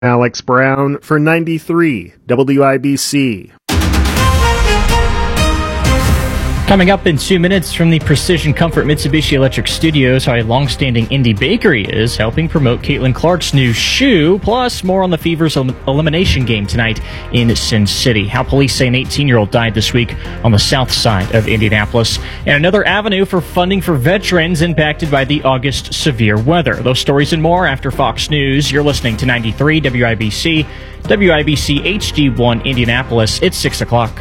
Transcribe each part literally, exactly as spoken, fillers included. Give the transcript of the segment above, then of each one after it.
Alex Brown for ninety-three W I B C. Coming up in two minutes from the Precision Comfort Mitsubishi Electric Studios, how a long-standing indie bakery is helping promote Caitlin Clark's new shoe, plus more on the Fever's el- elimination game tonight in Sin City. How police say an eighteen-year-old died this week on the south side of Indianapolis. And another avenue for funding for veterans impacted by the August severe weather. Those stories and more after Fox News. You're listening to ninety-three W I B C, W I B C H D one Indianapolis. It's six o'clock.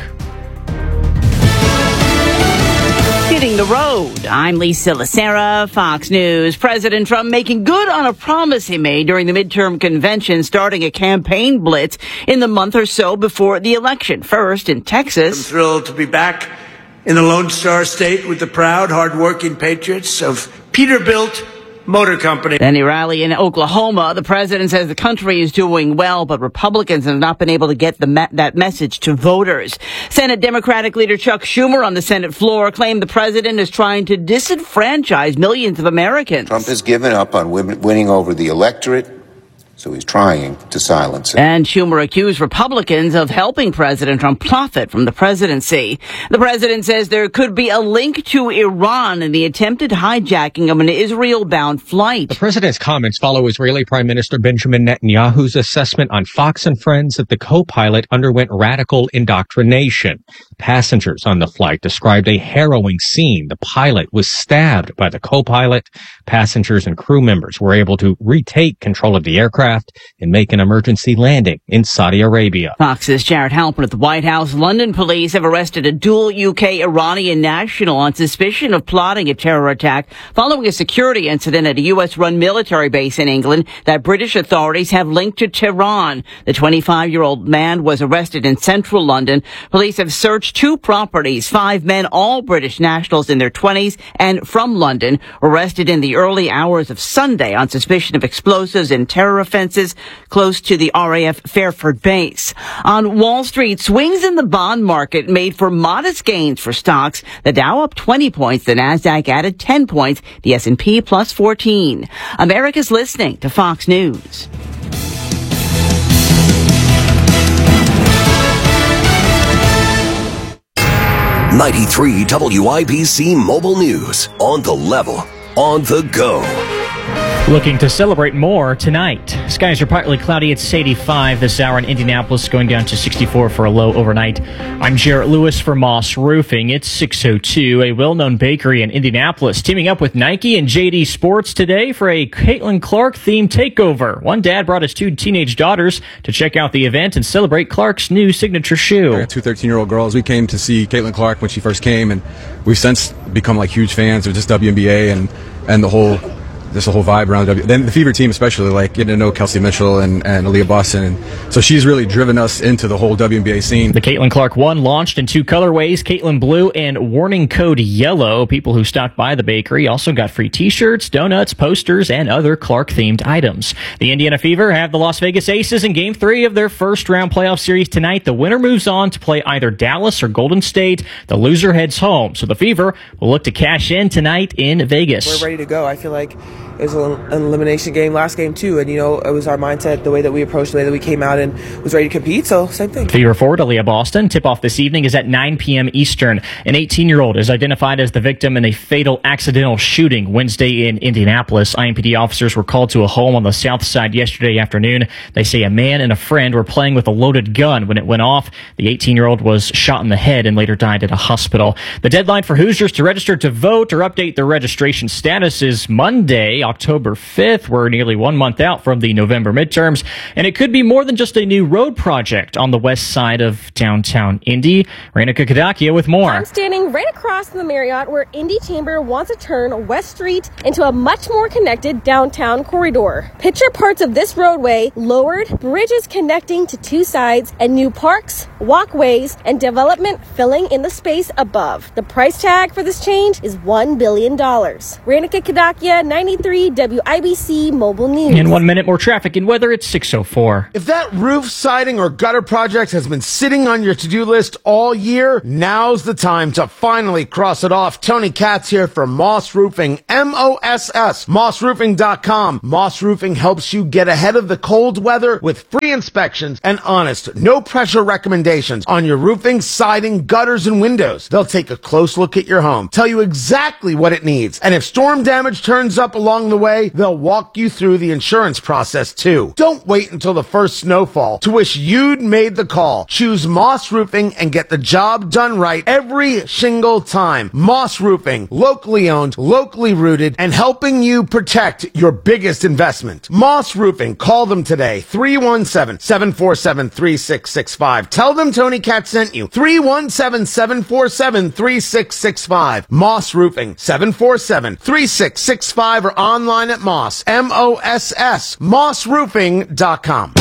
Hitting the road. I'm Lisa Lacera, Fox News. President Trump making good on a promise he made during the midterm convention, starting a campaign blitz in the month or so before the election. First in Texas. I'm thrilled to be back in the Lone Star State with the proud, hardworking patriots of Peterbilt Motor Company. Then a rally in Oklahoma. The president says the country is doing well, but Republicans have not been able to get the me- that message to voters. Senate Democratic leader Chuck Schumer on the Senate floor claimed the president is trying to disenfranchise millions of Americans. Trump has given up on win- winning over the electorate, so he's trying to silence it. And Schumer accused Republicans of helping President Trump profit from the presidency. The president says there could be a link to Iran in the attempted hijacking of an Israel-bound flight. The president's comments follow Israeli Prime Minister Benjamin Netanyahu's assessment on Fox and Friends that the co-pilot underwent radical indoctrination. Passengers on the flight described a harrowing scene. The pilot was stabbed by the co-pilot. Passengers and crew members were able to retake control of the aircraft and make an emergency landing in Saudi Arabia. Fox's Jared Halpern at the White House. London police have arrested a dual U K Iranian national on suspicion of plotting a terror attack following a security incident at a U S-run military base in England that British authorities have linked to Tehran. The twenty-five-year-old man was arrested in central London. Police have searched two properties. Five men, all British nationals in their twenties and from London, arrested in the early hours of Sunday on suspicion of explosives and terror offenses close to the R A F Fairford base. On Wall Street, swings in the bond market made for modest gains for stocks. The Dow up twenty points, the Nasdaq added ten points, the S and P plus fourteen. America's listening to Fox News. ninety-three W I B C Mobile News. On the level, on the go. Looking to celebrate more tonight. Skies are partly cloudy. It's eighty-five this hour in Indianapolis, going down to sixty-four for a low overnight. I'm Jarrett Lewis for Moss Roofing. It's six oh two, a well-known bakery in Indianapolis, teaming up with Nike and J D Sports today for a Caitlin Clark-themed takeover. One dad brought his two teenage daughters to check out the event and celebrate Clark's new signature shoe. I got two thirteen-year-old girls. We came to see Caitlin Clark when she first came, and we've since become like huge fans of just W N B A and, and the whole... There's a whole vibe around W. Then the Fever team, especially, like getting to know Kelsey Mitchell and, and Aaliyah Boston. And so she's really driven us into the whole W N B A scene. The Caitlin Clark one launched in two colorways, Caitlin Blue and Warning Code Yellow. People who stopped by the bakery also got free t-shirts, donuts, posters, and other Clark-themed items. The Indiana Fever have the Las Vegas Aces in Game three of their first-round playoff series tonight. The winner moves on to play either Dallas or Golden State. The loser heads home. So the Fever will look to cash in tonight in Vegas. We're ready to go. I feel like it was an elimination game last game too, and you know it was our mindset, the way that we approached, the way that we came out and was ready to compete. So same thing. Fever forward Aaliyah Boston. Tip-off this evening is at nine p.m. Eastern. An eighteen-year-old is identified as the victim in a fatal accidental shooting Wednesday in Indianapolis. I M P D officers were called to a home on the south side yesterday afternoon. They say a man and a friend were playing with a loaded gun when it went off. The eighteen-year-old was shot in the head and later died at a hospital. The deadline for Hoosiers to register to vote or update their registration status is Monday, October fifth. We're nearly one month out from the November midterms, and it could be more than just a new road project on the west side of downtown Indy. Raina Kadakia with more. I'm standing right across from the Marriott where Indy Chamber wants to turn West Street into a much more connected downtown corridor. Picture parts of this roadway lowered, bridges connecting to two sides, and new parks, walkways, and development filling in the space above. The price tag for this change is one billion dollars. Raina Kadakia, ninety-three ninety-three W I B C Mobile News. In one minute, more traffic and weather at six oh four. If that roof, siding, or gutter project has been sitting on your to-do list all year, now's the time to finally cross it off. Tony Katz here from Moss Roofing, M O S S, moss roofing dot com. Moss Roofing helps you get ahead of the cold weather with free inspections and honest, no-pressure recommendations on your roofing, siding, gutters, and windows. They'll take a close look at your home, tell you exactly what it needs, and if storm damage turns up along the way, they'll walk you through the insurance process too. Don't wait until the first snowfall to wish you'd made the call. Choose Moss Roofing and get the job done right every single time. Moss Roofing, locally owned, locally rooted, and helping you protect your biggest investment. Moss Roofing, call them today, three one seven, seven four seven, three six six five. Tell them Tony Katz sent you, three one seven, seven four seven, three six six five. Moss Roofing, seven four seven, three six six five, or online at Moss, M O S S, moss roofing dot com.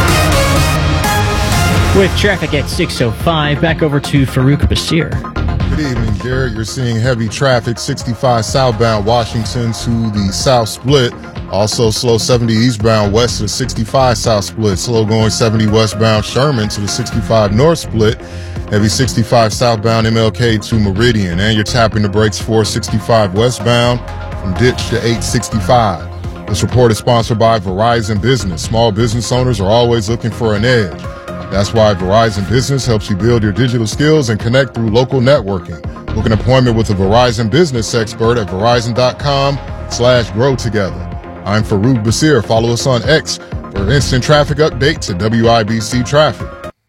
With traffic at six oh five, back over to Farouk Basir. Good evening, Garrett. You're seeing heavy traffic, sixty-five southbound Washington to the south split. Also slow seventy eastbound west to the sixty-five south split. Slow going seventy westbound Sherman to the sixty-five north split. Heavy sixty-five southbound M L K to Meridian. And you're tapping the brakes for sixty-five westbound from Ditch to eight sixty-five. This report is sponsored by Verizon Business. Small business owners are always looking for an edge. That's why Verizon Business helps you build your digital skills and connect through local networking. Book an appointment with a Verizon Business expert at verizon.com slash grow together. I'm Farouk Basir. Follow us on X for instant traffic updates at W I B C Traffic.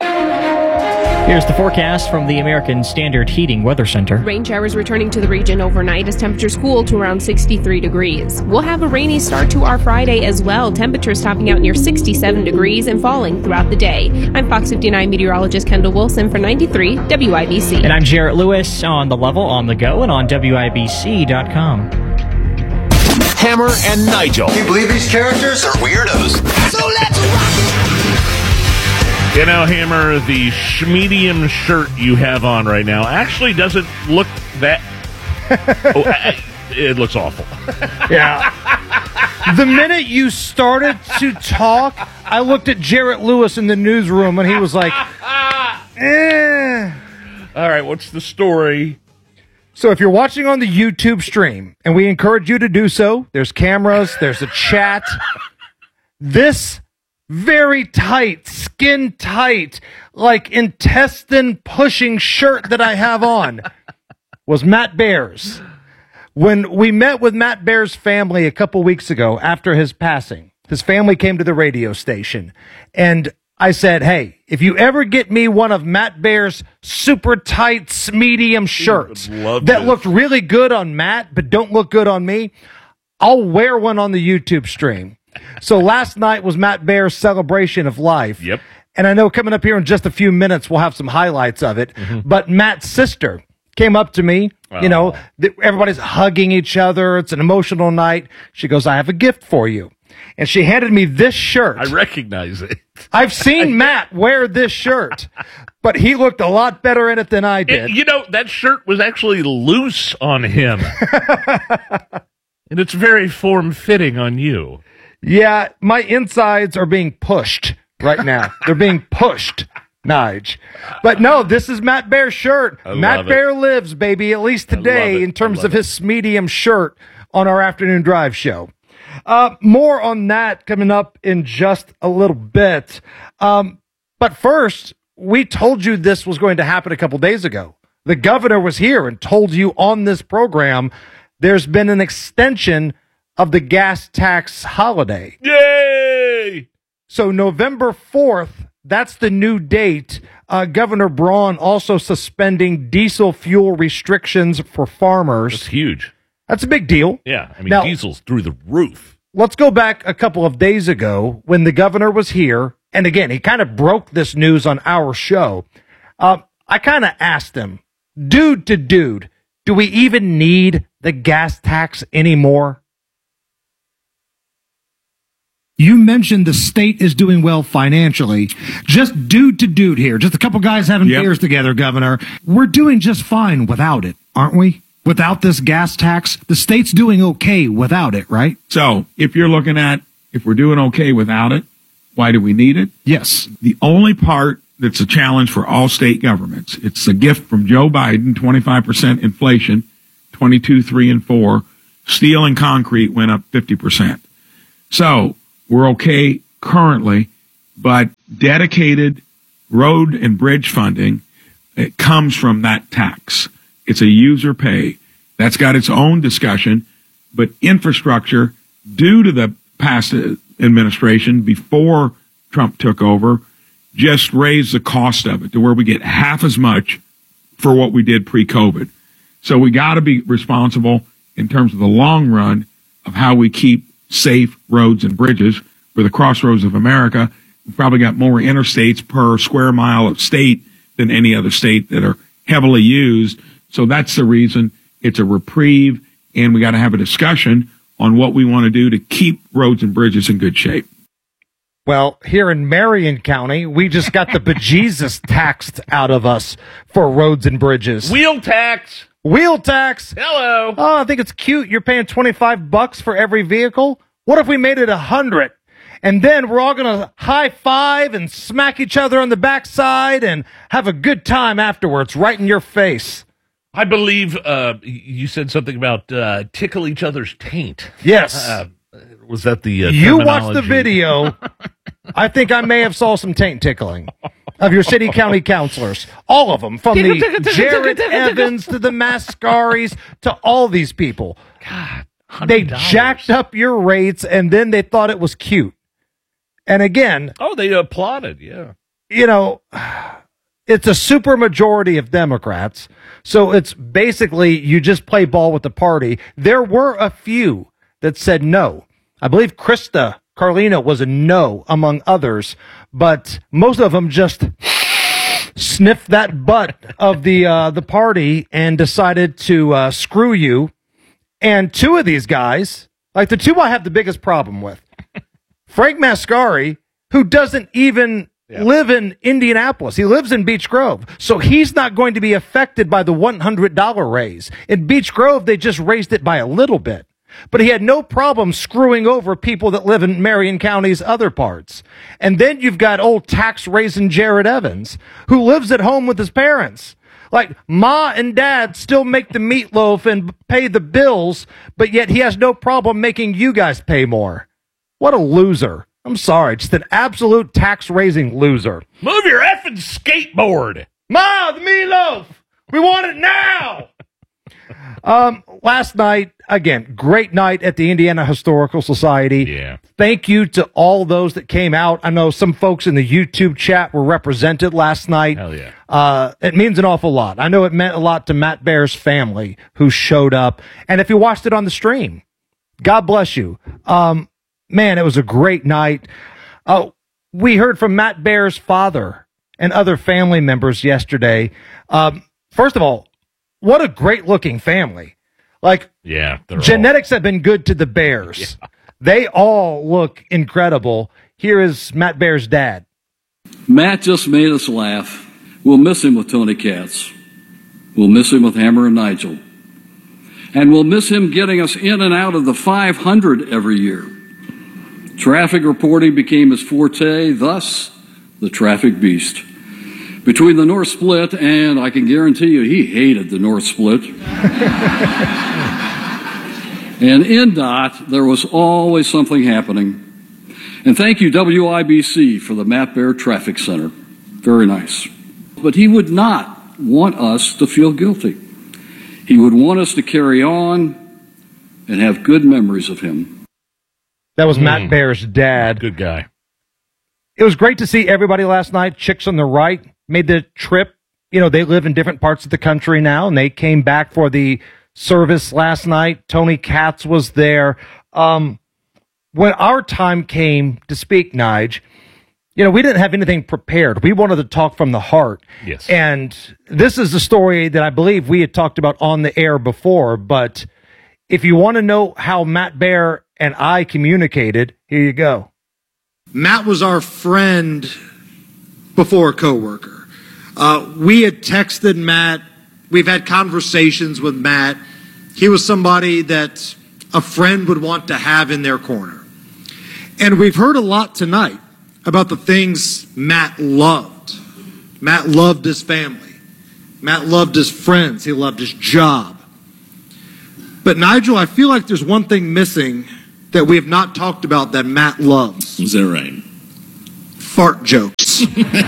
Here's the forecast from the American Standard Heating Weather Center. Rain showers returning to the region overnight as temperatures cool to around sixty-three degrees. We'll have a rainy start to our Friday as well. Temperatures topping out near sixty-seven degrees and falling throughout the day. I'm Fox fifty-nine meteorologist Kendall Wilson for ninety-three W I B C. And I'm Jarrett Lewis on the level, on the go, and on W I B C dot com. Hammer and Nigel. Do you believe these characters are weirdos? So let's rock! You know, Hammer, the medium shirt you have on right now actually doesn't look that... oh, I, it looks awful. Yeah. The minute you started to talk, I looked at Jarrett Lewis in the newsroom, and he was like, eh. All right, what's the story? So if you're watching on the YouTube stream, and we encourage you to do so, there's cameras, there's a chat. This very tight, skin tight, like intestine pushing shirt that I have on was Matt Bear's. When we met with Matt Bear's family a couple weeks ago after his passing, his family came to the radio station, and I said, hey, if you ever get me one of Matt Bear's super tight medium shirts that this. looked really good on Matt but don't look good on me, I'll wear one on the YouTube stream. So last night was Matt Bear's celebration of life. Yep. And I know coming up here in just a few minutes, we'll have some highlights of it. Mm-hmm. But Matt's sister came up to me. Oh. You know, th- everybody's hugging each other. It's an emotional night. She goes, I have a gift for you. And she handed me this shirt. I recognize it. I've seen Matt wear this shirt, but he looked a lot better in it than I did. It, you know, that shirt was actually loose on him. And it's very form-fitting on you. Yeah, my insides are being pushed right now. They're being pushed, Nige. But no, this is Matt Bear's shirt. I Matt Bear lives, baby, at least today, in terms of his medium shirt on our afternoon drive show. Uh, more on that coming up in just a little bit. Um, but first, we told you this was going to happen a couple days ago. The governor was here and told you on this program there's been an extension of the gas tax holiday. Yay! So November fourth, that's the new date. Uh, Governor Braun also suspending diesel fuel restrictions for farmers. That's huge. That's a big deal. Yeah, I mean, now, diesel's through the roof. Let's go back a couple of days ago when the governor was here. And again, he kind of broke this news on our show. Uh, I kind of asked him, dude to dude, do we even need the gas tax anymore? You mentioned the state is doing well financially. Just dude to dude here. Just a couple guys having yep. beers together, Governor. We're doing just fine without it, aren't we? without this gas tax, the state's doing okay without it, right? So if you're looking at if we're doing okay without it, why do we need it? Yes. The only part that's a challenge for all state governments, it's a gift from Joe Biden, twenty-five percent inflation, twenty-two, three, and four. Steel and concrete went up fifty percent. So we're okay currently, but dedicated road and bridge funding, it comes from that tax. It's a user pay. That's got its own discussion, but infrastructure, due to the past administration before Trump took over, just raised the cost of it to where we get half as much for what we did pre-COVID. So we got to be responsible in terms of the long run of how we keep safe roads and bridges. For the crossroads of America, we've probably got more interstates per square mile of state than any other state that are heavily used. So that's the reason it's a reprieve, and we got to have a discussion on what we want to do to keep roads and bridges in good shape. Well, here in Marion County, we just got the bejesus taxed out of us for roads and bridges. Wheel tax. Wheel tax. Hello. Oh, I think it's cute. You're paying twenty-five bucks for every vehicle. What if we made it a hundred? And then we're all going to high five and smack each other on the backside and have a good time afterwards, right in your face. I believe uh, you said something about uh, tickle each other's taint. Yes. Uh, was that the uh, You watched the video. I think I may have saw some taint tickling of your city county councilors. All of them, from Tickle, the tickle, tickle, Jared tickle, tickle, Evans to the Mascaris to all these people. God, they jacked up your rates, and then they thought it was cute. And again, oh, they applauded, yeah. You know, it's a super majority of Democrats, so it's basically you just play ball with the party. There were a few that said no. I believe Krista Carlino was a no, among others, but most of them just sniffed that butt of the uh, the party and decided to uh, screw you. And two of these guys, like the two I have the biggest problem with, Frank Mascari, who doesn't even yeah. live in Indianapolis. He lives in Beech Grove. So he's not going to be affected by the one hundred dollars raise. In Beech Grove, they just raised it by a little bit. But he had no problem screwing over people that live in Marion County's other parts. And then you've got old tax-raising Jared Evans, who lives at home with his parents. Like, Ma and Dad still make the meatloaf and pay the bills, but yet he has no problem making you guys pay more. What a loser. I'm sorry, just an absolute tax-raising loser. Move your effing skateboard. Ma, the meatloaf! We want it now! um, last night, again, great night at the Indiana Historical Society. Yeah. Thank you to all those that came out. I know some folks in the YouTube chat were represented last night. Hell yeah. Uh, it means an awful lot. I know it meant a lot to Matt Bear's family who showed up. And if you watched it on the stream, God bless you. Um, man, it was a great night. Uh, we heard from Matt Bear's father and other family members yesterday. Um, first of all, what a great looking family. Like, yeah, genetics all... have been good to the Bears. Yeah. They all look incredible. Here is Matt Bear's dad. Matt just made us laugh. We'll miss him with Tony Katz. We'll miss him with Hammer and Nigel. And we'll miss him getting us in and out of the five hundred every year. Traffic reporting became his forte, thus the traffic beast. Between the North Split, and I can guarantee you he hated the North Split, and in D O T, there was always something happening. And thank you, W I B C, for the Matt Bear Traffic Center. Very nice. But he would not want us to feel guilty. He would want us to carry on and have good memories of him. That was mm. Matt Hmm. Bear's dad. Good guy. It was great to see everybody last night. Chicks on the Right made the trip. You know, they live in different parts of the country now, and they came back for the service last night. Tony Katz was there. Um, when our time came to speak, Nige, you know, we didn't have anything prepared. We wanted to talk from the heart. Yes. And this is the story that I believe we had talked about on the air before, but if you want to know how Matt Bear and I communicated, here you go. Matt was our friend before a coworker. Uh, we had texted Matt. We've had conversations with Matt. He was somebody that a friend would want to have in their corner. And we've heard a lot tonight about the things Matt loved. Matt loved his family. Matt loved his friends. He loved his job. But Nigel, I feel like there's one thing missing that we have not talked about that Matt loves. Is that right? Fart jokes.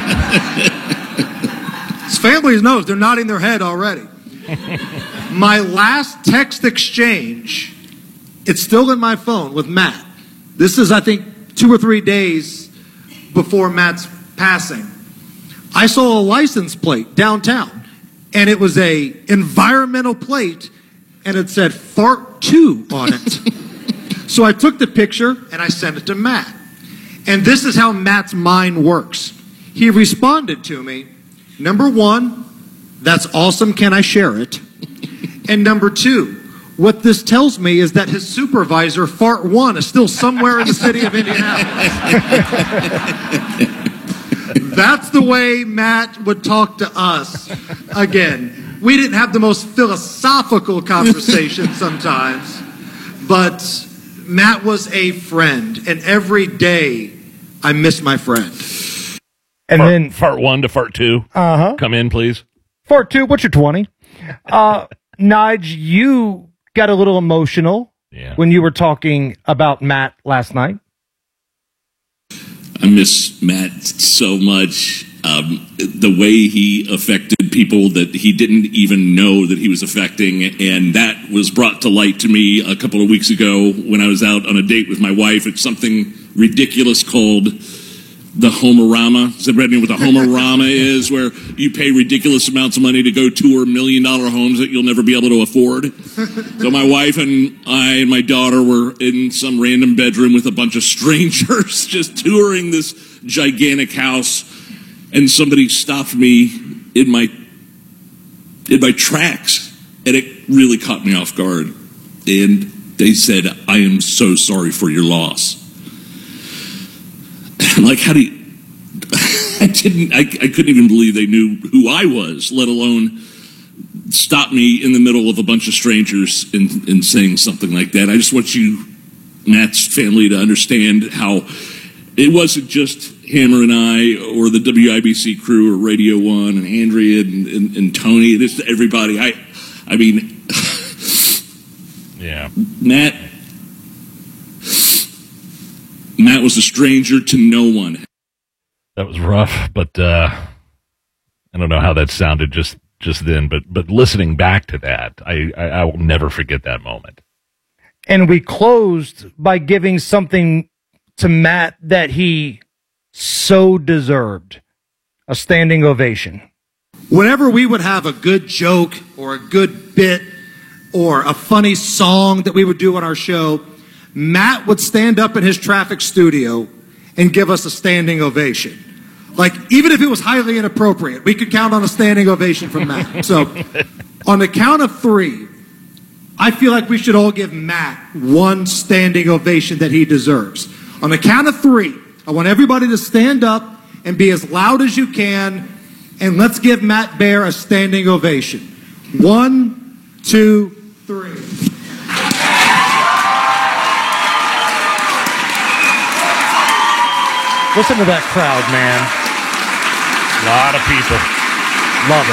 His family knows. They're nodding their head already. My last text exchange, it's still in my phone with Matt. This is, I think, two or three days before Matt's passing. I saw a license plate downtown, and it was a environmental plate, and it said Fart two on it. So I took the picture, and I sent it to Matt. And this is how Matt's mind works. He responded to me, number one, that's awesome, can I share it? And number two, what this tells me is that his supervisor, Fart one, is still somewhere in the city of Indianapolis. That's the way Matt would talk to us. Again, we didn't have the most philosophical conversation sometimes, but Matt was a friend, and every day I miss my friend. And fart, then fart one to fart two. Uh huh. Come in, please. Fart two. What's your twenty? Uh, Nige, you got a little emotional yeah. when you were talking about Matt last night. I miss Matt so much. Um, the way he affected people that he didn't even know that he was affecting, and that was brought to light to me a couple of weeks ago when I was out on a date with my wife at something ridiculous called the Homerama. Has everybody know what the Homerama is? Where you pay ridiculous amounts of money to go tour million dollar homes that you'll never be able to afford. So my wife and I and my daughter were in some random bedroom with a bunch of strangers just touring this gigantic house, and somebody stopped me in my in my tracks, and it really caught me off guard. And they said, "I am so sorry for your loss." I'm like, how do you, I didn't, I, I couldn't even believe they knew who I was, let alone stop me in the middle of a bunch of strangers and, and saying something like that. I just want you, Matt's family, to understand how it wasn't just Hammer and I or the W I B C crew or Radio One and Andrea and, and, and Tony. This everybody. I, I mean, yeah, Matt. Matt was a stranger to no one. That was rough, but uh, I don't know how that sounded just, just then. But but listening back to that, I, I, I will never forget that moment. And we closed by giving something to Matt that he so deserved, a standing ovation. Whenever we would have a good joke or a good bit or a funny song that we would do on our show, Matt would stand up in his traffic studio and give us a standing ovation. Like, even if it was highly inappropriate, we could count on a standing ovation from Matt. So, on the count of three, I feel like we should all give Matt one standing ovation that he deserves. On the count of three, I want everybody to stand up and be as loud as you can, and let's give Matt Baer a standing ovation. One, two, three. Listen to that crowd, man. A lot of people. Love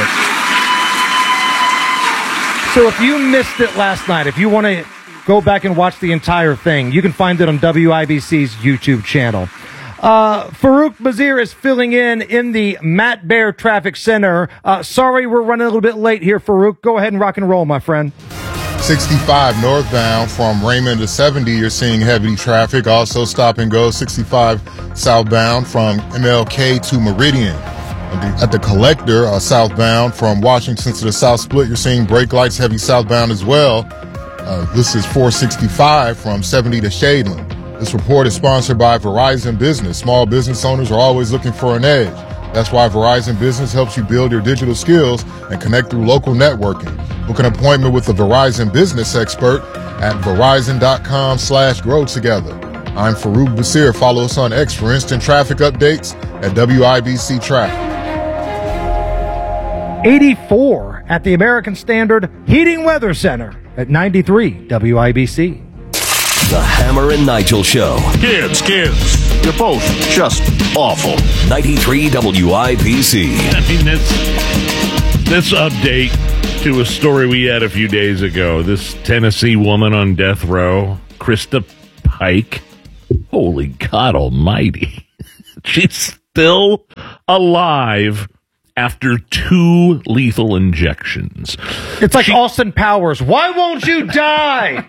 it. So if you missed it last night, if you want to go back and watch the entire thing, you can find it on W I B C's YouTube channel. Uh, Farouk Bazir is filling in in the Matt Baer Traffic Center. Uh, sorry, we're running a little bit late here, Farouk. Go ahead and rock and roll, my friend. sixty-five northbound from Raymond to seventy, you're seeing heavy traffic. Also stop and go sixty-five southbound from M L K to Meridian. At the collector, uh, southbound from Washington to the South Split, you're seeing brake lights heavy southbound as well. Uh, this is four sixty-five from seventy to Shadeland. This report is sponsored by Verizon Business. Small business owners are always looking for an edge. That's why Verizon Business helps you build your digital skills and connect through local networking. Book an appointment with a Verizon Business expert at verizon.com slash grow together. I'm Farouk Basir. Follow us on X for instant traffic updates at W I B C Traffic. eighty-four at the American Standard Heating Weather Center. at ninety-three W I B C. The Hammer and Nigel Show. Kids, kids, you're both just awful. ninety-three W I B C. I mean, this, this update to a story we had a few days ago. This Tennessee woman on death row, Krista Pike. Holy God almighty. She's still alive after two lethal injections. It's like she, Austin Powers. Why won't you die?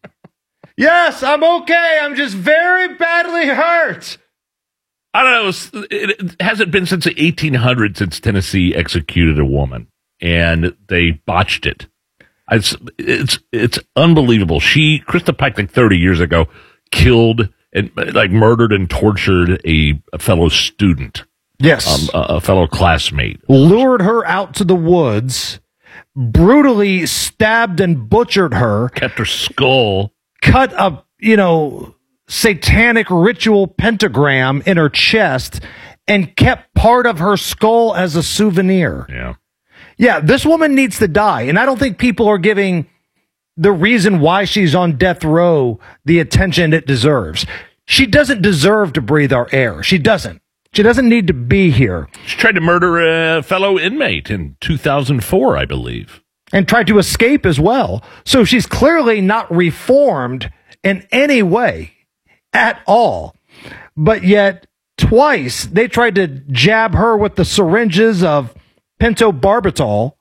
Yes, I'm okay. I'm just very badly hurt. I don't know. It, was, it hasn't been since the eighteen hundreds since Tennessee executed a woman, and they botched it. It's it's it's unbelievable. She, Krista Pike, like thirty years ago, killed and like murdered and tortured a, a fellow student. Yes, um, a, a fellow classmate. Lured her out to the woods, brutally stabbed and butchered her. Kept her skull. Cut a, you know, satanic ritual pentagram in her chest and kept part of her skull as a souvenir. Yeah. Yeah, this woman needs to die. And I don't think people are giving the reason why she's on death row the attention it deserves. She doesn't deserve to breathe our air. She doesn't. She doesn't need to be here. She tried to murder a fellow inmate in two thousand four, I believe. And tried to escape as well. So she's clearly not reformed in any way at all. But yet, twice, they tried to jab her with the syringes of pentobarbital,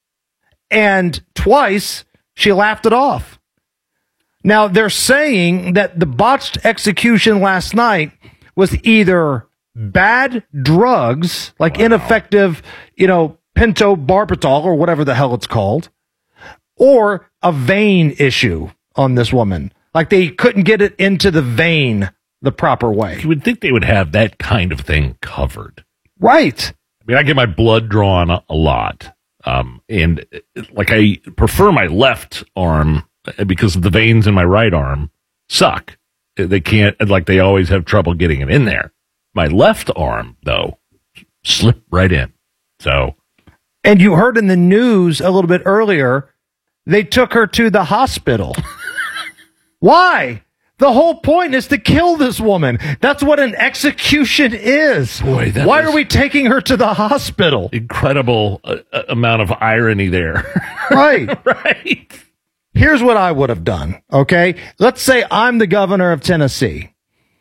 and twice, she laughed it off. Now, they're saying that the botched execution last night was either bad drugs, like wow. ineffective, you know, pentobarbital or whatever the hell it's called, or a vein issue on this woman. Like they couldn't get it into the vein the proper way. You would think they would have that kind of thing covered. Right. I mean, I get my blood drawn a, a lot. Um, and like I prefer my left arm because the veins in my right arm suck. They can't, like they always have trouble getting it in there. My left arm, though, slipped right in. So. And you heard in the news a little bit earlier, they took her to the hospital. Why? The whole point is to kill this woman. That's what an execution is. Boy, that Why are we taking her to the hospital? Incredible uh, amount of irony there. Right. Right. Here's what I would have done, okay? Let's say I'm the governor of Tennessee.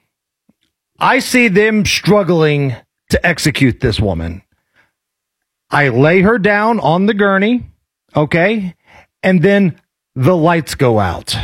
I see them struggling to execute this woman. I lay her down on the gurney, okay? And then the lights go out.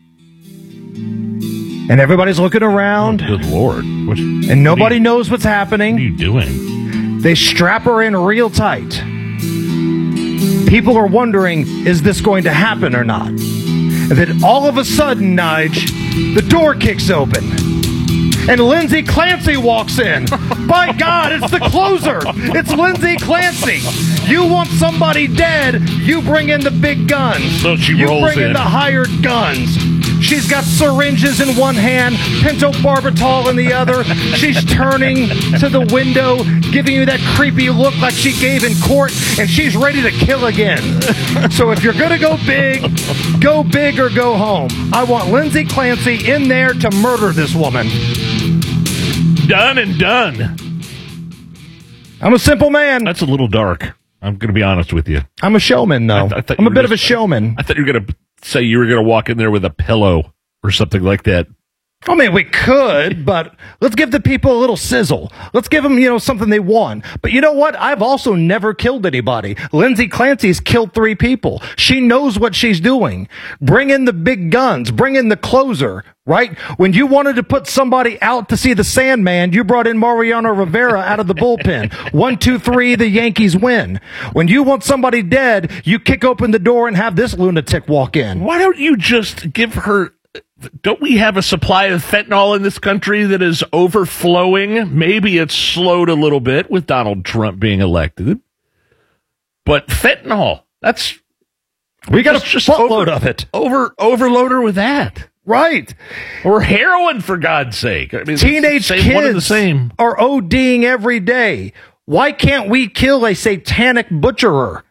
And everybody's looking around. Oh, good Lord. What, and nobody what you, knows what's happening. What are you doing? They strap her in real tight. People are wondering, is this going to happen or not? And then all of a sudden, Nige, the door kicks open. And Lindsay Clancy walks in. By God, it's the closer. It's Lindsay Clancy. You want somebody dead, you bring in the big guns. So she you rolls bring in. in the hired guns. She's got syringes in one hand, pentobarbital in the other. She's turning to the window, giving you that creepy look like she gave in court, and she's ready to kill again. So if you're going to go big, go big or go home. I want Lindsay Clancy in there to murder this woman. Done and done. I'm a simple man. That's a little dark. I'm going to be honest with you. I'm a showman, though. I, I I'm a bit just, of a showman. I thought you were going to say you were going to walk in there with a pillow or something like that. I mean, we could, but let's give the people a little sizzle. Let's give them, you know, something they want. But you know what? I've also never killed anybody. Lindsay Clancy's killed three people. She knows what she's doing. Bring in the big guns. Bring in the closer, right? When you wanted to put somebody out to see the Sandman, you brought in Mariano Rivera out of the bullpen. One, two, three, the Yankees win. When you want somebody dead, you kick open the door and have this lunatic walk in. Why don't you just give her... Don't we have a supply of fentanyl in this country that is overflowing? Maybe it's slowed a little bit with Donald Trump being elected. But fentanyl, that's... We got a just boatload of it. Over, overload her with that. Right. Or heroin, for God's sake. I mean, teenage same, kids one and the same. Are ODing every day. Why can't we kill a satanic butcherer?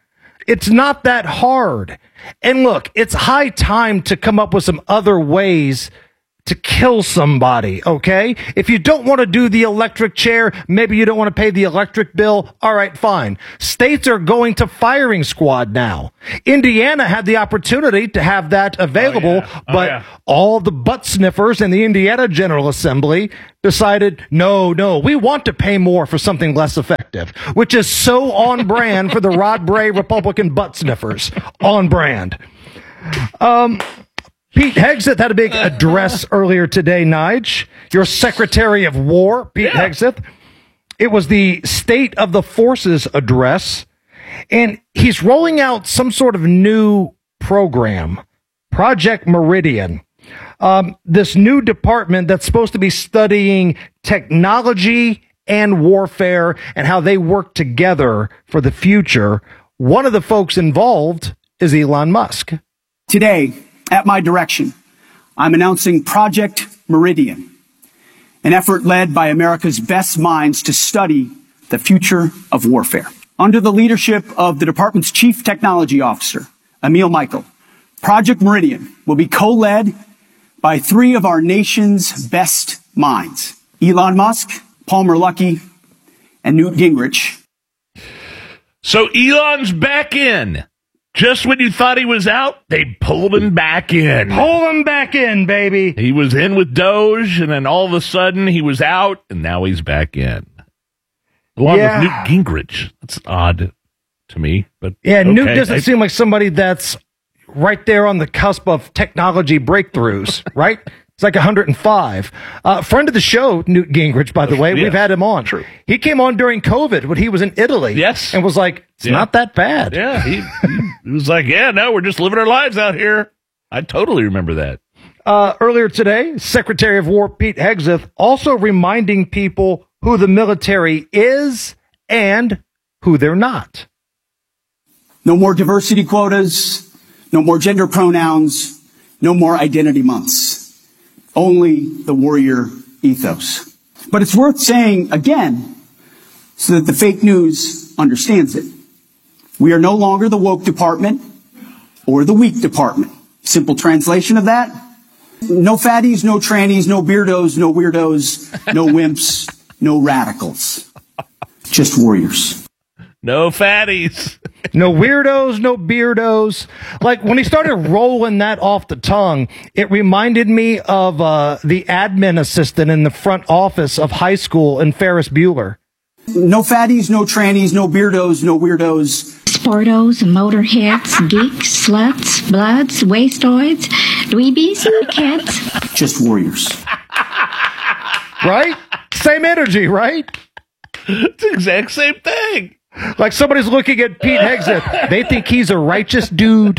It's not that hard. And look, it's high time to come up with some other ways to kill somebody, okay? If you don't want to do the electric chair, maybe you don't want to pay the electric bill, all right, fine. States are going to firing squad now. Indiana had the opportunity to have that available, Oh, yeah. Oh, but yeah. all the butt sniffers in the Indiana General Assembly decided, no, no, we want to pay more for something less effective, which is so on brand for the Rod Bray Republican butt sniffers. On brand. Um... Pete Hegseth had a big address earlier today, Nige. Your Secretary of War, Pete yeah. Hegseth. It was the State of the Forces address, and he's rolling out some sort of new program, Project Meridian. Um, this new department that's supposed to be studying technology and warfare and how they work together for the future. One of the folks involved is Elon Musk. Today, at my direction, I'm announcing Project Meridian, an effort led by America's best minds to study the future of warfare. Under the leadership of the department's Chief Technology Officer, Emil Michael, Project Meridian will be co-led by three of our nation's best minds, Elon Musk, Palmer Luckey, and Newt Gingrich. So Elon's back in. Just when you thought he was out, they pulled him back in. Pull him back in, baby. He was in with Doge, and then all of a sudden he was out, and now he's back in. Along yeah. with Newt Gingrich. That's odd to me. But yeah, okay. Newt doesn't I, seem like somebody that's right there on the cusp of technology breakthroughs, right? It's like one hundred five. Uh, friend of the show, Newt Gingrich, by the way. Yeah, we've had him on. True. He came on during COVID when he was in Italy. Yes. And was like, it's yeah. not that bad. Yeah. He, he, he was like, yeah, no, we're just living our lives out here. I totally remember that. Uh, earlier today, Secretary of War Pete Hegseth also reminding people who the military is and who they're not. No more diversity quotas, no more gender pronouns, no more identity months. Only the warrior ethos. But it's worth saying again so that the fake news understands it. We are no longer the woke department or the weak department. Simple translation of that. No fatties, no trannies, no beardos, no weirdos, no wimps, no radicals. Just warriors. No fatties. No weirdos, no beardos. Like, when he started rolling that off the tongue, it reminded me of uh, the admin assistant in the front office of high school in Ferris Bueller. No fatties, no trannies, no beardos, no weirdos. Sportos, motorheads, geeks, sluts, bloods, wastoids, dweebies, kids. Just warriors. Right? Same energy, right? It's the exact same thing. Like somebody's looking at Pete Hegseth. They think he's a righteous dude.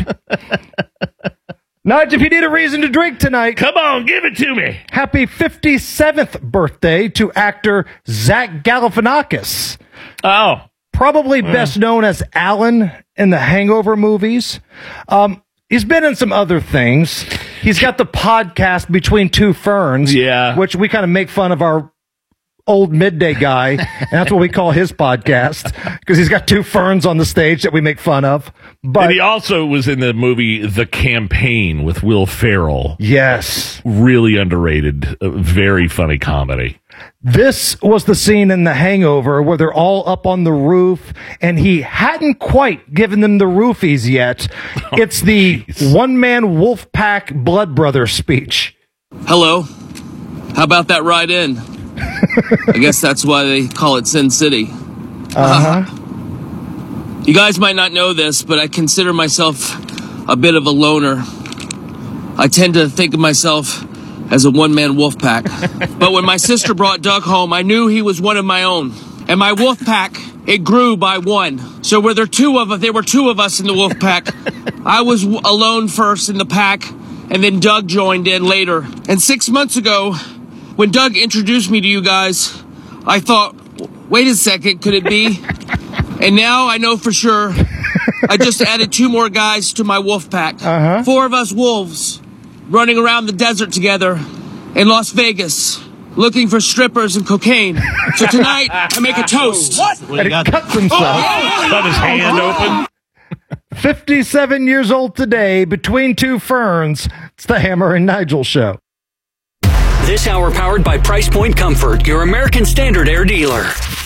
Nige, if you need a reason to drink tonight, come on, give it to me. Happy fifty-seventh birthday to actor Zach Galifianakis. Oh. Probably best known as Alan in the Hangover movies. Um, he's been in some other things. He's got the podcast Between Two Ferns, yeah, which we kind of make fun of our old midday guy, and that's what we call his podcast, because he's got two ferns on the stage that we make fun of. But and he also was in the movie The Campaign with Will Ferrell. Yes. Really underrated, uh, very funny comedy. This was the scene in The Hangover where they're all up on the roof, and he hadn't quite given them the roofies yet. Oh, it's the geez. one-man wolf pack blood brother speech. Hello. How about that ride in? I guess that's why they call it Sin City. Uh-huh. You guys might not know this, but I consider myself a bit of a loner. I tend to think of myself as a one-man wolf pack. But when my sister brought Doug home, I knew he was one of my own. And my wolf pack, it grew by one. So were there two of us, there were two of us in the wolf pack. I was alone first in the pack, and then Doug joined in later. And six months ago, when Doug introduced me to you guys, I thought, wait a second, could it be? And now I know for sure. I just added two more guys to my wolf pack. Uh-huh. Four of us wolves running around the desert together in Las Vegas, looking for strippers and cocaine. So tonight, I make a toast. What? And he cuts himself. Oh, cut his hand open. fifty-seven years old today, between two ferns. It's the Hammer and Nigel Show. This hour powered by Price Point Comfort, your American Standard Air dealer.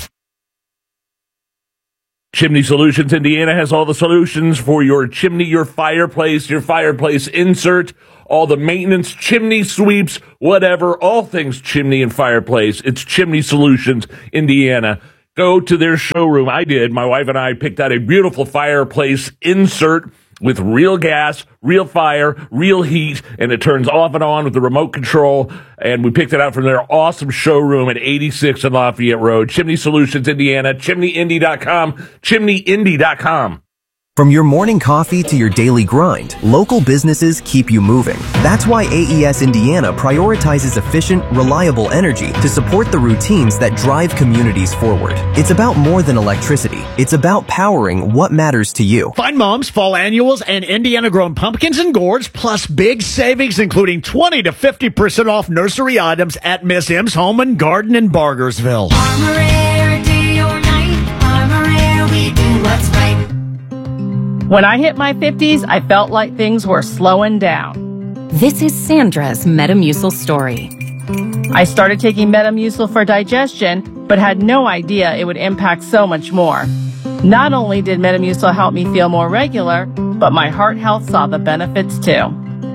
Chimney Solutions Indiana has all the solutions for your chimney, your fireplace, your fireplace insert, all the maintenance, chimney sweeps, whatever, all things chimney and fireplace. It's Chimney Solutions Indiana. Go to their showroom. I did. My wife and I picked out a beautiful fireplace insert with real gas, real fire, real heat, and it turns off and on with the remote control. And we picked it out from their awesome showroom at eighty-six and Lafayette Road. Chimney Solutions Indiana, chimney indy dot com, chimney indy dot com. From your morning coffee to your daily grind, local businesses keep you moving. That's why A E S Indiana prioritizes efficient, reliable energy to support the routines that drive communities forward. It's about more than electricity. It's about powering what matters to you. Find Mom's fall annuals and Indiana-grown pumpkins and gourds, plus big savings, including twenty to fifty percent off nursery items at Miss M's Home and Garden in Bargersville. Armor Air, day or night, Armor Air, we do what's right. When I hit my fifties, I felt like things were slowing down. This is Sandra's Metamucil story. I started taking Metamucil for digestion, but had no idea it would impact so much more. Not only did Metamucil help me feel more regular, but my heart health saw the benefits too.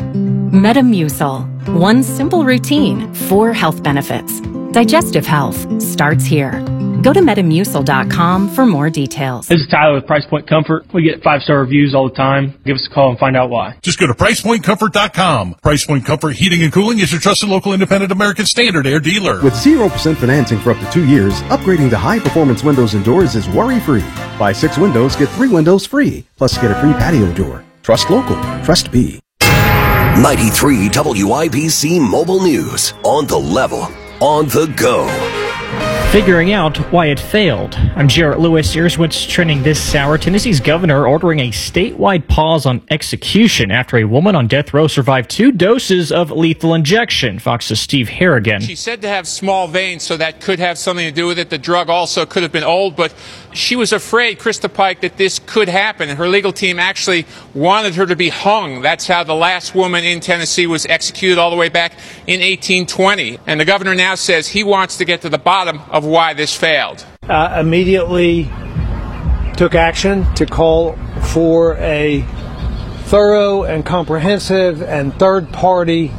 Metamucil. One simple routine, four health benefits. Digestive health starts here. Go to Metamucil dot com for more details. This is Tyler with Price Point Comfort. We get five-star reviews all the time. Give us a call and find out why. Just go to Price Point Comfort dot com. Price Point Comfort Heating and Cooling is your trusted local independent American Standard Air dealer. With zero percent financing for up to two years, upgrading to high-performance windows and doors is worry-free. Buy six windows, get three windows free. Plus, get a free patio door. Trust local. Trust B. ninety-three W I B C Mobile News. On the level. On the go. Figuring out why it failed. I'm Jarrett Lewis. Here's what's trending this hour. Tennessee's governor ordering a statewide pause on execution after a woman on death row survived two doses of lethal injection. Fox's Steve Harrigan. She's said to have small veins, so that could have something to do with it. The drug also could have been old, but she was afraid, Krista Pike, that this could happen. And her legal team actually wanted her to be hung. That's how the last woman in Tennessee was executed all the way back in eighteen twenty. And the governor now says he wants to get to the bottom of why this failed. Uh, immediately took action to call for a thorough and comprehensive and third-party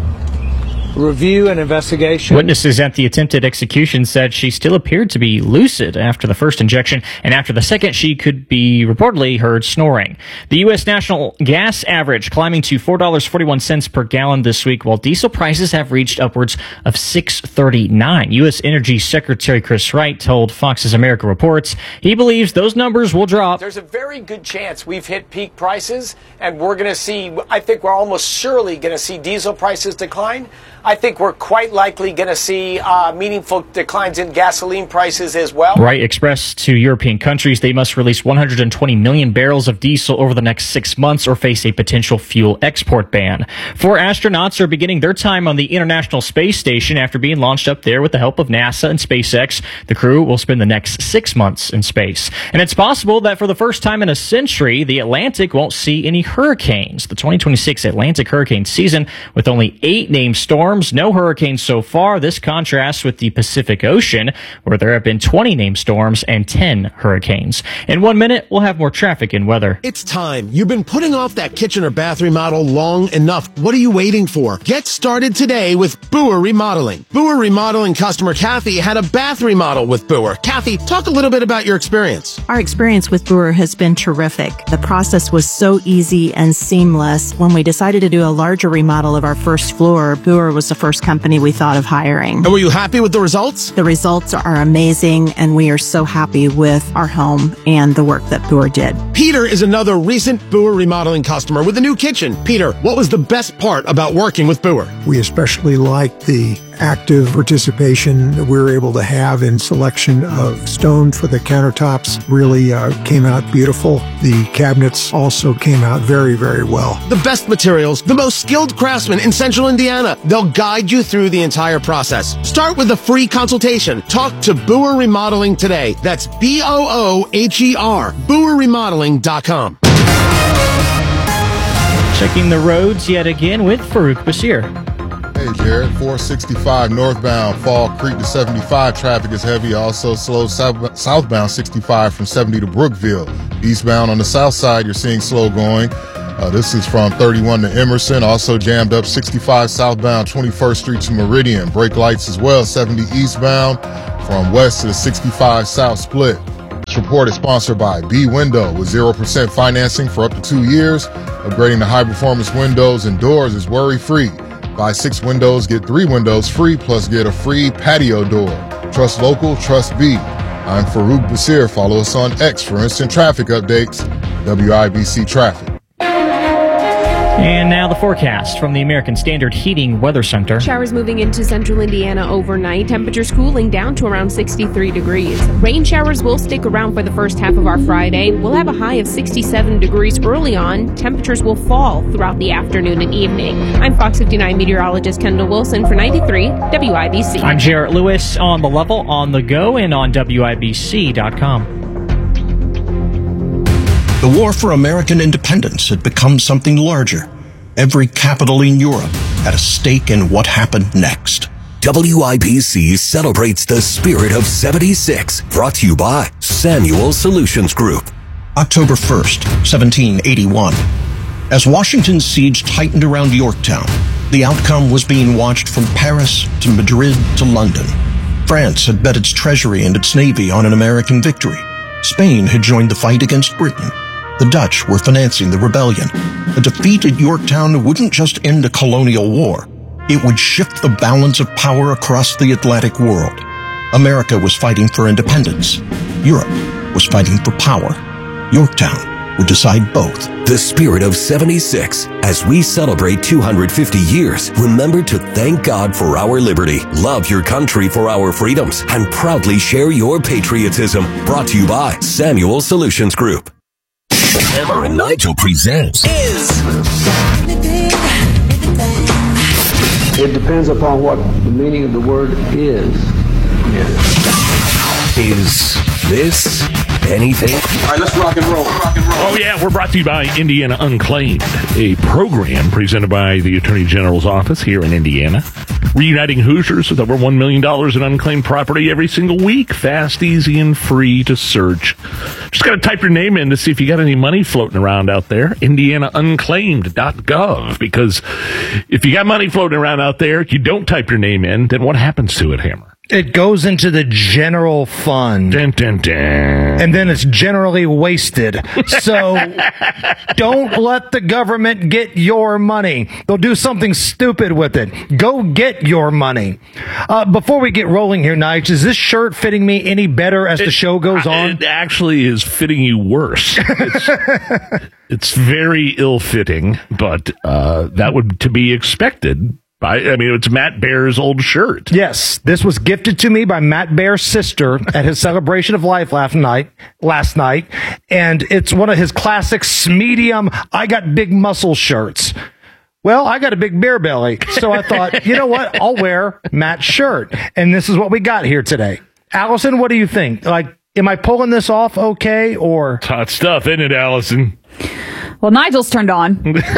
review and investigation. Witnesses at the attempted execution said she still appeared to be lucid after the first injection, and after the second, she could be reportedly heard snoring. The U S national gas average climbing to four dollars and forty-one cents per gallon this week, while diesel prices have reached upwards of six dollars and thirty-nine cents. U S Energy Secretary Chris Wright told Fox's America Reports he believes those numbers will drop. There's a very good chance we've hit peak prices, and we're going to see, I think we're almost surely going to see diesel prices decline. I think we're quite likely going to see uh, meaningful declines in gasoline prices as well. Wright expressed to European countries they must release one hundred twenty million barrels of diesel over the next six months or face a potential fuel export ban. Four astronauts are beginning their time on the International Space Station after being launched up there with the help of NASA and SpaceX. The crew will spend the next six months in space. And it's possible that for the first time in a century, the Atlantic won't see any hurricanes. The twenty twenty-six Atlantic hurricane season, with only eight named storms, no hurricanes so far. This contrasts with the Pacific Ocean, where there have been twenty named storms and ten hurricanes. In one minute, we'll have more traffic and weather. It's time. You've been putting off that kitchen or bath remodel long enough. What are you waiting for? Get started today with Boer Remodeling. Boer Remodeling customer Kathy had a bath remodel with Boer. Kathy, talk a little bit about your experience. Our experience with Boer has been terrific. The process was so easy and seamless. When we decided to do a larger remodel of our first floor, Boer was the first company we thought of hiring. And were you happy with the results? The results are amazing, and we are so happy with our home and the work that Boer did. Peter is another recent Boer Remodeling customer with a new kitchen. Peter, what was the best part about working with Boer? We especially liked the active participation that we were able to have in selection of stone for the countertops. Really uh, came out beautiful. The cabinets also came out very, very well. The best materials, the most skilled craftsmen in Central Indiana. They'll guide you through the entire process. Start with a free consultation. Talk to Boer Remodeling today. That's B O O H E R, Boer Remodeling dot com. Checking the roads yet again with Farouk Basir. Hey, Jared. four sixty-five northbound Fall Creek to seventy-five. Traffic is heavy. Also slow south, southbound sixty-five from seventy to Brookville. Eastbound on the south side, you're seeing slow going. Uh, this is from thirty-one to Emerson. Also jammed up sixty-five southbound twenty-first Street to Meridian. Brake lights as well. seventy eastbound from west to the sixty-five south split. This report is sponsored by B Window with zero percent financing for up to two years. Upgrading to high-performance windows and doors is worry-free. Buy six windows, get three windows free, plus get a free patio door. Trust local, trust B. I'm Farouk Basir. Follow us on X for instant traffic updates. W I B C Traffic. And now the forecast from the American Standard Heating Weather Center. Showers moving into central Indiana overnight. Temperatures cooling down to around sixty-three degrees. Rain showers will stick around for the first half of our Friday. We'll have a high of sixty-seven degrees early on. Temperatures will fall throughout the afternoon and evening. I'm Fox fifty-nine meteorologist Kendall Wilson for ninety-three W I B C. I'm Jarrett Lewis on the level, on the go, and on W I B C dot com. The war for American independence had become something larger. Every capital in Europe had a stake in what happened next. W I B C celebrates the spirit of seventy-six, brought to you by Samuel Solutions Group. October first, seventeen eighty-one. As Washington's siege tightened around Yorktown, the outcome was being watched from Paris to Madrid to London. France had bet its treasury and its navy on an American victory. Spain had joined the fight against Britain. The Dutch were financing the rebellion. A defeat at Yorktown wouldn't just end a colonial war. It would shift the balance of power across the Atlantic world. America was fighting for independence. Europe was fighting for power. Yorktown would decide both. The spirit of seventy-six. As we celebrate two hundred fifty years, remember to thank God for our liberty, love your country for our freedoms, and proudly share your patriotism. Brought to you by Samuel Solutions Group. Hammer and Nigel presents Is. It depends upon what the meaning of the word is. Is this anything? All right, let's rock and roll. Rock and roll. Oh, yeah, we're brought to you by Indiana Unclaimed, a program presented by the Attorney General's office here in Indiana, reuniting Hoosiers with over one million dollars in unclaimed property every single week. Fast, easy, and free to search. Just got to type your name in to see if you got any money floating around out there. indiana unclaimed dot gov. Because if you got money floating around out there, you don't type your name in, then what happens to it, Hammer? It goes into the general fund. Dun, dun, dun. And then it's generally wasted. So don't let the government get your money. They'll do something stupid with it. Go get your money. Uh, before we get rolling here, Nige, is this shirt fitting me any better as it, the show goes on? It actually is fitting you worse. It's, it's very ill-fitting, but uh, that would to be expected. I, I mean, it's Matt Bear's old shirt. Yes, this was gifted to me by Matt Bear's sister at his celebration of life last night. Last night, and it's one of his classic medium. I got big muscle shirts. Well, I got a big beer belly, so I thought, you know what? I'll wear Matt's shirt, and this is what we got here today. Allison, what do you think? Like, am I pulling this off okay, or hot stuff, isn't it, Allison? Well, Nigel's turned on.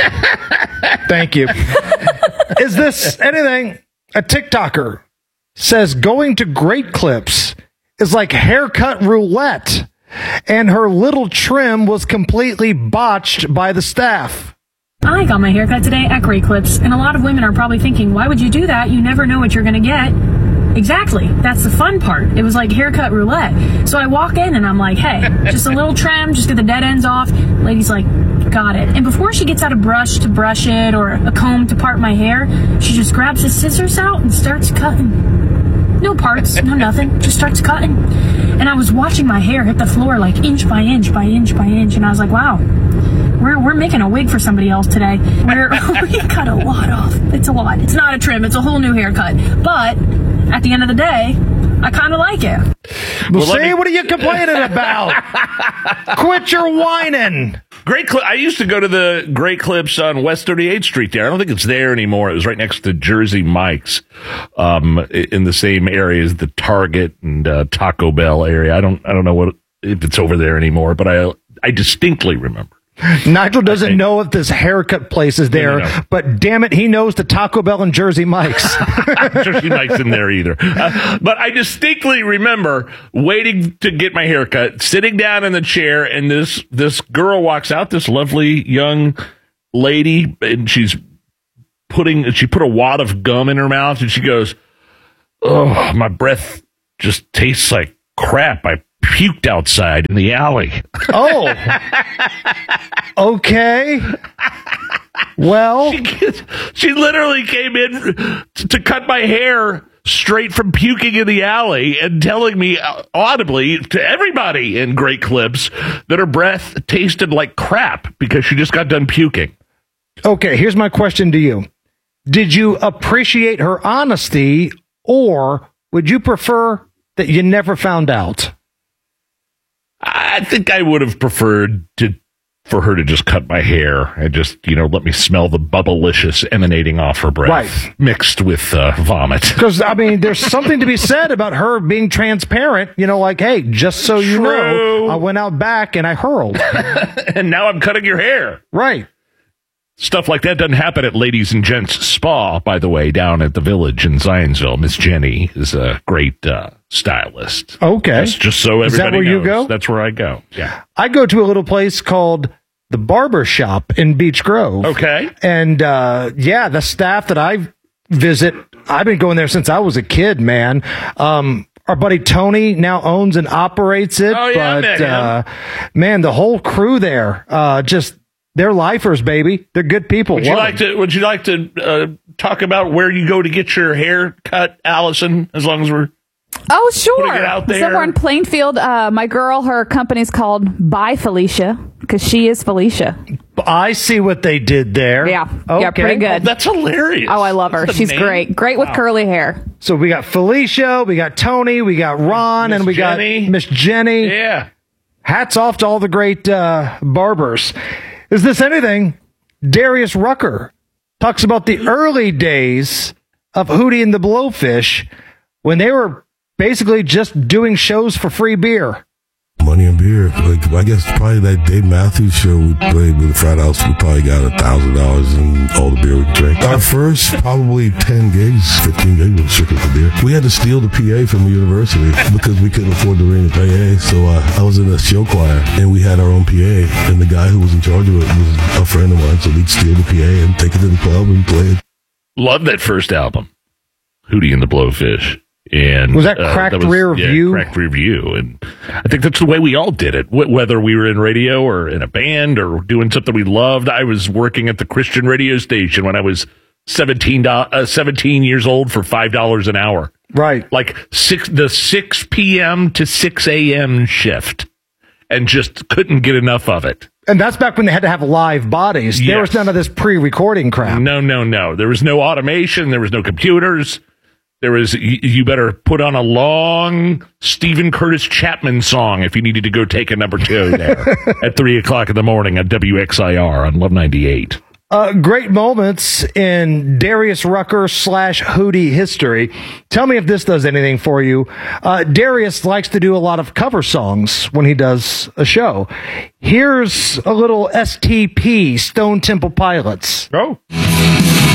Thank you. Is this anything? A TikToker says going to Great Clips is like haircut roulette, and her little trim was completely botched by the staff. I got my haircut today at Great Clips, and a lot of women are probably thinking, why would you do that? You never know what you're going to get. Exactly. That's the fun part. It was like haircut roulette. So I walk in and I'm like, hey, just a little trim, just get the dead ends off. Lady's like, got it. And before she gets out a brush to brush it or a comb to part my hair, she just grabs the scissors out and starts cutting. No parts, no nothing, just starts cutting. And I was watching my hair hit the floor like inch by inch by inch by inch, and I was like, wow, we're we're making a wig for somebody else today. We're, we cut a lot off. It's a lot. It's not a trim, it's a whole new haircut. But at the end of the day, I kind of like it. Well, well see, me... what are you complaining about? Quit your whining. Great Clip. I used to go to the Great Clips on West thirty-eighth Street there. I don't think it's there anymore. It was right next to Jersey Mike's, um, in the same area as the Target and uh, Taco Bell area. I don't, I don't know what if it's over there anymore, but I, I distinctly remember Nigel doesn't know if this haircut place is there, No, no, no. but damn it, he knows the Taco Bell and Jersey Mike's. Jersey Mike's in there either. Uh, but I distinctly remember waiting to get my haircut, sitting down in the chair, and this this girl walks out, this lovely young lady, and she's putting, she put a wad of gum in her mouth, and she goes, "Oh, my breath just tastes like crap. I puked outside in the alley." Oh, okay. Well, she, she literally came in to, to cut my hair straight from puking in the alley and telling me audibly to everybody in Great Clips that her breath tasted like crap because she just got done puking. Okay, here's my question to you. Did you appreciate her honesty, or would you prefer that you never found out? I think I would have preferred to for her to just cut my hair and just, you know, let me smell the bubblicious emanating off her breath, right, mixed with uh, vomit. Because, I mean, there's something to be said about her being transparent, you know, like, hey, just so you True. know, I went out back and I hurled. And now I'm cutting your hair. Right. Stuff like that doesn't happen at Ladies and Gents Spa, by the way, down at the Village in Zionsville. Miss Jenny is a great uh, stylist. Okay. Just, just so everybody Is that where knows. you go? That's where I go. Yeah. I go to a little place called the Barber Shop in Beech Grove. Okay. And, uh, yeah, the staff that I visit, I've been going there since I was a kid, man. Um, our buddy Tony now owns and operates it. Oh, yeah, I but, met him. uh, man, the whole crew there, uh, just, they're lifers, baby. They're good people. Would you Love like them. to? Would you like to uh, talk about where you go to get your hair cut, Allison? As long as we're Oh, sure. putting it out there. Somewhere in Plainfield, uh, my girl, her company's called By Felicia because she is Felicia. I see what they did there. Yeah. Okay. Yeah, pretty good. Oh, that's hilarious. Oh, I love her. That's a She's name. great. Great with Wow. curly hair. So we got Felicia, we got Tony, we got Ron, Miss and we Jenny. got Miss Jenny. Yeah. Hats off to all the great uh, barbers. Is this anything? Darius Rucker talks about the early days of Hootie and the Blowfish when they were basically just doing shows for free beer. Money and beer. Like, I guess probably that Dave Matthews show we played with the Frat House, we probably got a thousand dollars in all the beer we drank. Our first probably ten gigs, fifteen gigs was strictly for beer. We had to steal the P A from the university because we couldn't afford to ring the P A. So uh, I was in a show choir and we had our own P A, and the guy who was in charge of it was a friend of mine. So we'd steal the P A and take it to the club and play it. Love that first album, Hootie and the Blowfish. And Was that uh, Cracked Rear yeah, View? Cracked Rear View, and I think that's the way we all did it. Wh- whether we were in radio or in a band or doing something we loved. I was working at the Christian radio station when I was seventeen, uh, seventeen years old for five dollars an hour. Right, like six the six p.m. to six a.m. shift, and just couldn't get enough of it. And that's back when they had to have live bodies. There Yes. was none of this pre-recording crap. No, no, no. There was no automation. There was no computers. There was, you, you better put on a long Stephen Curtis Chapman song if you needed to go take a number two there at three o'clock in the morning at W X I R on Love ninety-eight. Uh, great moments in Darius Rucker slash Hootie history. Tell me if this does anything for you. Uh, Darius likes to do a lot of cover songs when he does a show. Here's a little S T P, Stone Temple Pilots. Oh.